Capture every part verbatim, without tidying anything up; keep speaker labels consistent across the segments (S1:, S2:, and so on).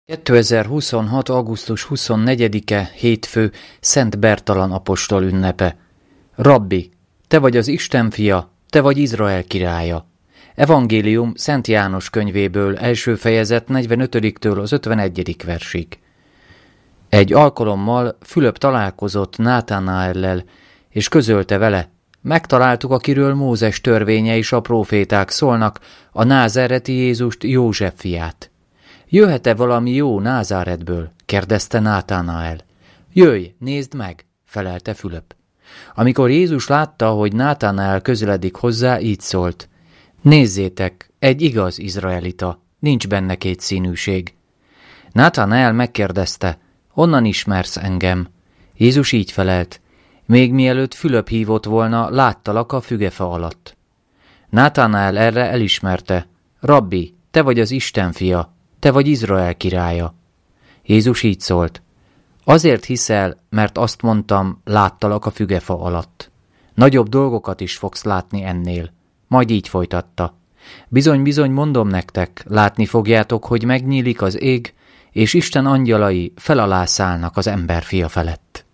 S1: kétezer-huszonhat. augusztus huszonnegyedike, hétfő, Szent Bertalan apostol ünnepe. Rabbi, te vagy az Isten fia, te vagy Izrael királya. Evangélium Szent János könyvéből, első fejezet negyvenötödiktől az ötvenegyedik versig. Egy alkalommal Fülöp találkozott Nátánaellel, és közölte vele: megtaláltuk, akiről Mózes törvénye és a próféták szólnak, a názáreti Jézust, József fiát. Jöhet-e valami jó Názáretből? kérdezte Nátánael. Jöjj, nézd meg, felelte Fülöp. Amikor Jézus látta, hogy Nátánael közeledik hozzá, így szólt: nézzétek, egy igaz izraelita, nincs benne kétszínűség. Nátánael megkérdezte: honnan ismersz engem? Jézus így felelt: még mielőtt Fülöp hívott volna, láttalak a fügefa alatt. Nátánael erre elismerte: Rabbi, te vagy az Isten fia, te vagy Izrael királya. Jézus így szólt: azért hiszel, mert azt mondtam, láttalak a fügefa alatt. Nagyobb dolgokat is fogsz látni ennél. Majd így folytatta: bizony-bizony mondom nektek, látni fogjátok, hogy megnyílik az ég, és Isten angyalai fel alá szállnak az emberfia felett.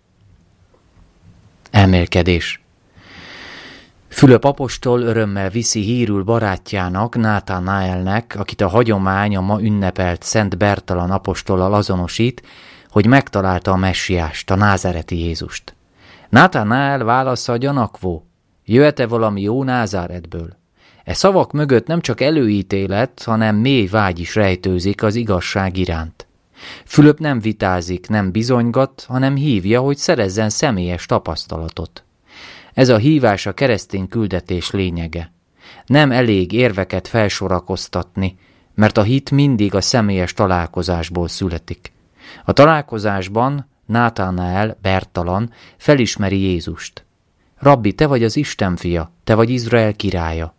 S1: Elmélkedés. Fülöp apostol örömmel viszi hírül barátjának, Nátánaelnek, akit a hagyomány a ma ünnepelt Szent Bertalan apostollal azonosít, hogy megtalálta a messiást, a názáreti Jézust. Nátánael válasza gyanakvó: jöhet-e valami jó Názáretből? E szavak mögött nem csak előítélet, hanem mély vágy is rejtőzik az igazság iránt. Fülöp nem vitázik, nem bizonygat, hanem hívja, hogy szerezzen személyes tapasztalatot. Ez a hívás a keresztény küldetés lényege. Nem elég érveket felsorakoztatni, mert a hit mindig a személyes találkozásból születik. A találkozásban Nátánael, Bertalan felismeri Jézust. Rabbi, te vagy az Isten fia, te vagy Izrael királya.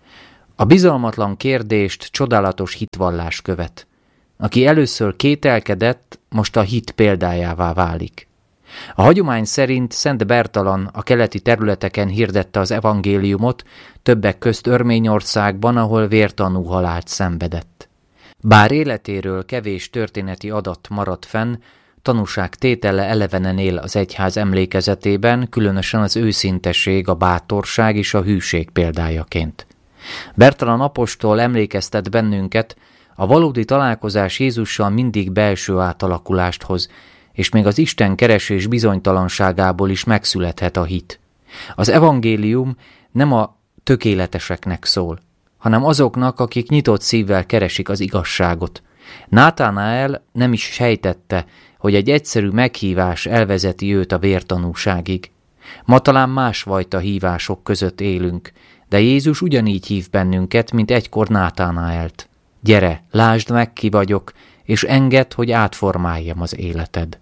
S1: A bizalmatlan kérdést csodálatos hitvallás követ. Aki először kételkedett, most a hit példájává válik. A hagyomány szerint Szent Bertalan a keleti területeken hirdette az evangéliumot, többek közt Örményországban, ahol vértanú halált szenvedett. Bár életéről kevés történeti adat maradt fenn, tanúság tétele elevenen él az egyház emlékezetében, különösen az őszintesség, a bátorság és a hűség példájaként. Bertalan apostol emlékeztet bennünket: a valódi találkozás Jézussal mindig belső átalakulást hoz, és még az Isten keresés bizonytalanságából is megszülethet a hit. Az evangélium nem a tökéleteseknek szól, hanem azoknak, akik nyitott szívvel keresik az igazságot. Nátánael nem is sejtette, hogy egy egyszerű meghívás elvezeti őt a vértanúságig. Ma talán másfajta hívások között élünk, de Jézus ugyanígy hív bennünket, mint egykor Nátánaelt. Gyere, lásd meg, ki vagyok, és engedd, hogy átformáljam az életed.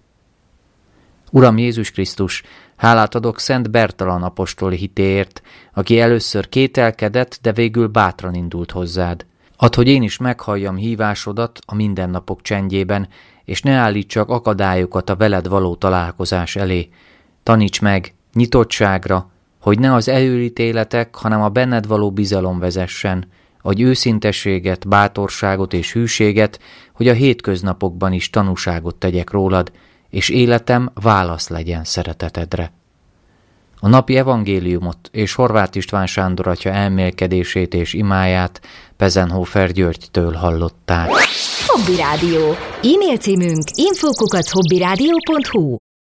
S1: Uram Jézus Krisztus, hálát adok Szent Bertalan apostol hitéért, aki először kételkedett, de végül bátran indult hozzád. Add, hogy én is meghalljam hívásodat a mindennapok csendjében, és ne állítsak akadályokat a veled való találkozás elé. Taníts meg nyitottságra, hogy ne az előítéletek, hanem a benned való bizalom vezessen, adj őszintességet, bátorságot és hűséget, hogy a hétköznapokban is tanúságot tegyek rólad, és életem válasz legyen szeretetedre. A napi evangéliumot és Horváth István Sándor atya elmélkedését és imáját Pezenhofer Györgytől hallották.
S2: Hobby Rádió. E-mail címünk info kukac hobbyradio pont hu